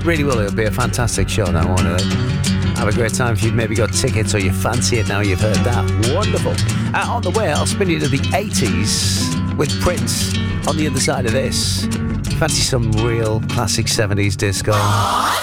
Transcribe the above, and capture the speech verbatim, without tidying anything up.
really will. It'll be a fantastic show now, won't it? Have a great time if you've maybe got tickets or you fancy it now you've heard that. Wonderful. Uh, on the way, I'll spin you to the eighties with Prince on the other side of this. Fancy some real classic seventies disco.